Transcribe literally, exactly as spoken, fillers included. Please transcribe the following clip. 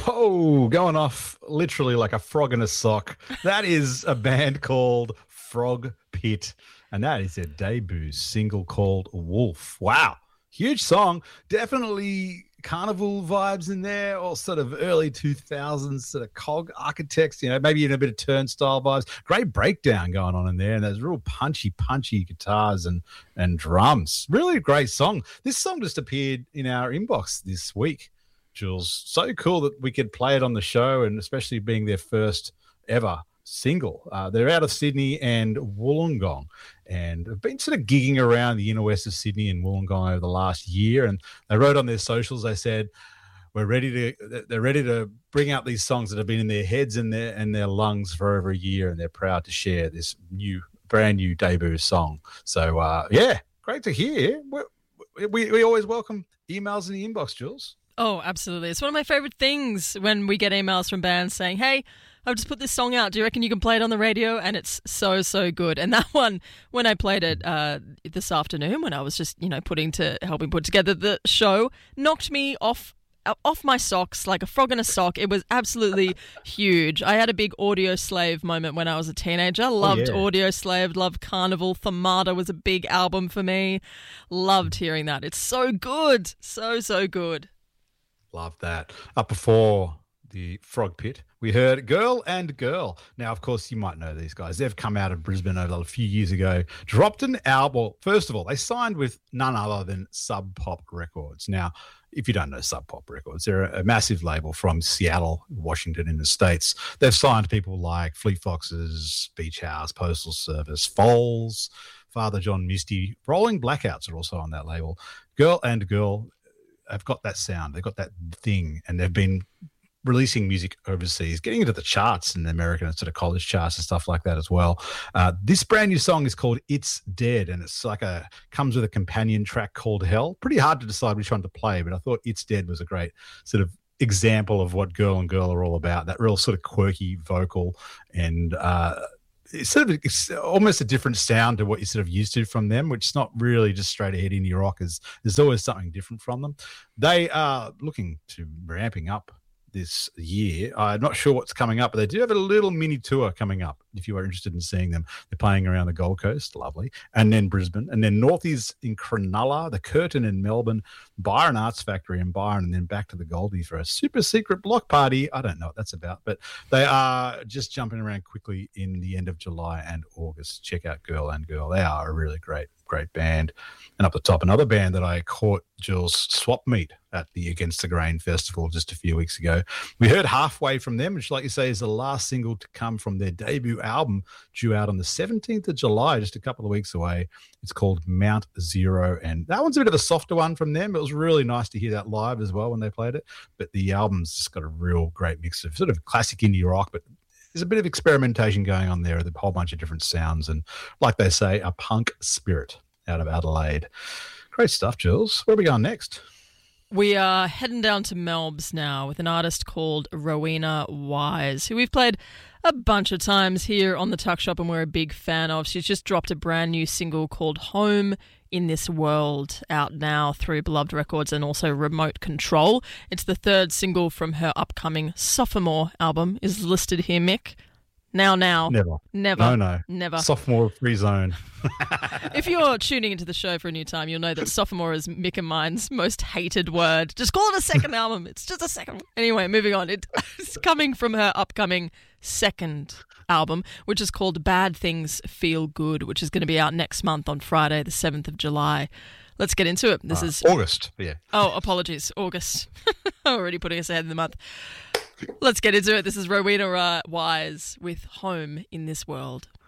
Oh, going off literally like a frog in a sock. That is a band called Frog Pit, and that is their debut single called Wolf. Wow. Huge song. Definitely carnival vibes in there, or sort of early two thousands sort of cog architects, you know, maybe even a bit of turnstile vibes. Great breakdown going on in there, and those real punchy, punchy guitars and, and drums. Really great song. This song just appeared in our inbox this week, Jules. So cool that we could play it on the show, and especially being their first ever single. Uh, they're out of Sydney and Wollongong, and have been sort of gigging around the inner west of Sydney and Wollongong over the last year. And they wrote on their socials, they said, we're ready to, they're ready to bring out these songs that have been in their heads and their, and their lungs for over a year. And they're proud to share this new, brand new debut song. So, uh, yeah, great to hear. We, we, we always welcome emails in the inbox, Jules. Oh, absolutely. It's one of my favourite things when we get emails from bands saying, hey, I've just put this song out. Do you reckon you can play it on the radio? And it's so, so good. And that one, when I played it uh, this afternoon, when I was just, you know, putting to helping put together the show, knocked me off off my socks like a frog in a sock. It was absolutely huge. I had a big Audio Slave moment when I was a teenager. Loved oh, yeah. Audio Slave, loved Carnival. Thermata was a big album for me. Loved hearing that. It's so good. So, so good. Love that. Up before the Frog Pit, we heard Girl and Girl. Now, of course, you might know these guys. They've come out of Brisbane over a few years ago, dropped an album. Well, first of all, they signed with none other than Sub Pop Records. Now, if you don't know Sub Pop Records, they're a massive label from Seattle, Washington in the States. They've signed people like Fleet Foxes, Beach House, Postal Service, Foals, Father John Misty. Rolling Blackouts are also on that label. Girl and Girl have got that sound. They've got that thing, and they've been releasing music overseas, getting into the charts in the American sort of college charts and stuff like that as well. Uh, this brand new song is called It's Dead, and it's like a comes with a companion track called Hell. Pretty hard to decide which one to play, but I thought It's Dead was a great sort of example of what Girl and Girl are all about, that real sort of quirky vocal and uh it's sort of it's almost a different sound to what you're sort of used to from them, which is not really just straight ahead indie rock. Is there's always something different from them. They are looking to ramping up this year. I'm not sure what's coming up, but they do have a little mini tour coming up if you are interested in seeing them. They're playing around the Gold Coast, lovely, and then Brisbane, and then Northies in Cronulla, the Curtin in Melbourne, Byron Arts Factory in Byron, and then back to the Goldie for a super secret block party. I don't know what that's about, but they are just jumping around quickly in the end of July and August. Check out Girl and Girl. They are a really great, great band. And up the top, another band that I caught Jules Swap Meet at the Against the Grain Festival just a few weeks ago. We heard Halfway from them, which, like you say, is the last single to come from their debut album, due out on the seventeenth of July, just a couple of weeks away. It's called Mount Zero, and that one's a bit of a softer one from them. It was really nice to hear that live as well when they played it, but the album's just got a real great mix of sort of classic indie rock, but there's a bit of experimentation going on there with a whole bunch of different sounds and, like they say, a punk spirit out of Adelaide. Great stuff, Jules. Where are we going next? We are heading down to Melbs now with an artist called Rowena Wise, who we've played a bunch of times here on the Tuck Shop and we're a big fan of. She's just dropped a brand new single called Home in This World, out now through Beloved Records and also Remote Control. It's the third single from her upcoming Sophomore album, is listed here, Mick. Now, now. Never. Never. No, no. Never. Sophomore free zone. If you're tuning into the show for a new time, you'll know that sophomore is Mick and mine's most hated word. Just call it a second album. It's just a second one. Anyway, moving on. It's coming from her upcoming second album, which is called Bad Things Feel Good, which is going to be out next month on Friday, the seventh of July. Let's get into it. This uh, is August. Yeah. Oh, apologies. August. Already putting us ahead of the month. Let's get into it. This is Rowena Wise with Home in This World.